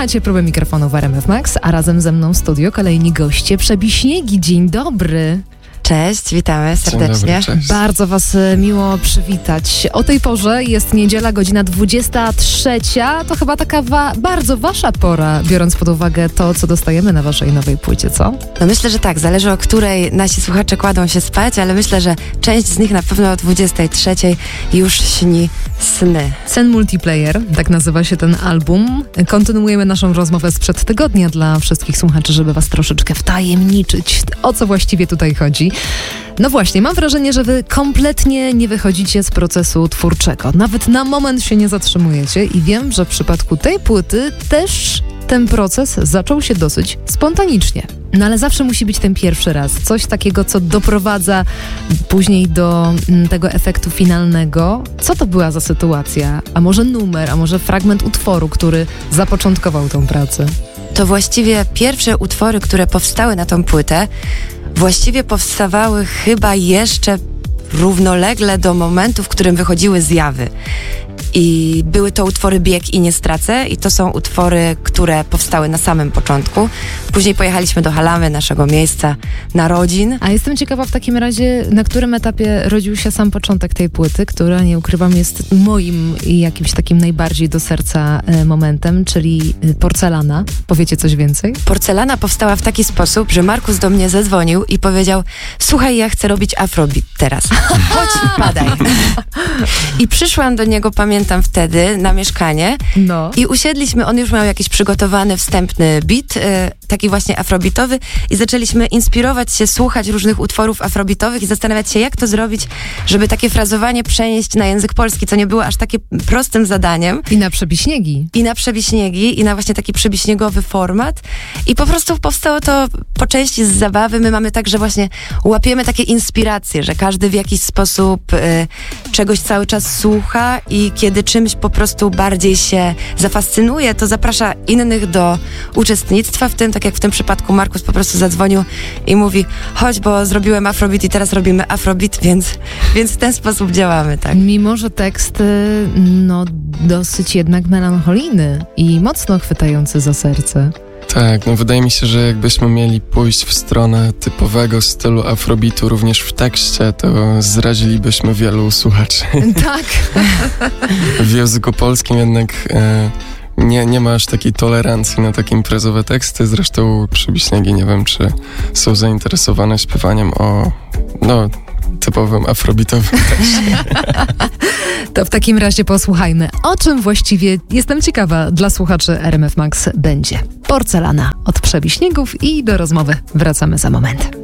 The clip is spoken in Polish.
Słuchajcie próby mikrofonu w RMF Max, a razem ze mną w studio kolejni goście Przebiśniegi. Dzień dobry. Cześć, witamy serdecznie. Dzień dobry, cześć. Bardzo was miło przywitać. O tej porze jest niedziela, godzina 23. To chyba taka bardzo wasza pora, biorąc pod uwagę to, co dostajemy na waszej nowej płycie, co? No myślę, że tak, zależy o której nasi słuchacze kładą się spać, ale myślę, że część z nich na pewno o 23 już śni sny. Sen Multiplayer, tak nazywa się ten album. Kontynuujemy naszą rozmowę sprzed tygodnia dla wszystkich słuchaczy, żeby was troszeczkę wtajemniczyć, o co właściwie tutaj chodzi. No właśnie, mam wrażenie, że wy kompletnie nie wychodzicie z procesu twórczego. Nawet na moment się nie zatrzymujecie i wiem, że w przypadku tej płyty też ten proces zaczął się dosyć spontanicznie. No ale zawsze musi być ten pierwszy raz. Coś takiego, co doprowadza później do tego efektu finalnego. Co to była za sytuacja? A może numer, a może fragment utworu, który zapoczątkował tą pracę? To właściwie pierwsze utwory, które powstały na tą płytę, właściwie powstawały chyba jeszcze równolegle do momentu, w którym wychodziły Zjawy. I były to utwory Bieg i Nie stracę i to są utwory, które powstały na samym początku. Później pojechaliśmy do Halamy, naszego miejsca narodzin. A jestem ciekawa w takim razie, na którym etapie rodził się sam początek tej płyty, która, nie ukrywam, jest moim i jakimś takim najbardziej do serca momentem, czyli Porcelana. Powiecie coś więcej? Porcelana powstała w taki sposób, że Markus do mnie zadzwonił i powiedział: słuchaj, ja chcę robić afrobeat teraz. Chodź, padaj. I przyszłam do niego, pamiętam wtedy, na mieszkanie i usiedliśmy, on już miał jakiś przygotowany wstępny beat, taki właśnie afrobeatowy i zaczęliśmy inspirować się, słuchać różnych utworów afrobeatowych i zastanawiać się, jak to zrobić, żeby takie frazowanie przenieść na język polski, co nie było aż takie prostym zadaniem. I na Przebiśniegi. I na Przebiśniegi, i na właśnie taki przebiśniegowy format. I po prostu powstało to po części z zabawy. My mamy tak, że właśnie łapiemy takie inspiracje, że każdy w jakiś sposób czegoś cały czas słucha i kiedy czymś po prostu bardziej się zafascynuje, to zaprasza innych do uczestnictwa w tym, tak jak w tym przypadku Markus po prostu zadzwonił i mówi: chodź, bo zrobiłem afrobeat i teraz robimy afrobeat, więc w ten sposób działamy, tak. Mimo że tekst dosyć jednak melancholijny i mocno chwytający za serce. Tak, no wydaje mi się, że jakbyśmy mieli pójść w stronę typowego stylu afrobeatu również w tekście, to zrazilibyśmy wielu słuchaczy. Tak. W języku polskim jednak nie ma aż takiej tolerancji na takie imprezowe teksty. Zresztą Przebiśniegi, nie wiem, czy są zainteresowane śpiewaniem o typowym afrobeatowym tekście. To w takim razie posłuchajmy, o czym właściwie, jestem ciekawa, dla słuchaczy RMF Max będzie. Porcelana od Przebiśniegów i do rozmowy wracamy za moment.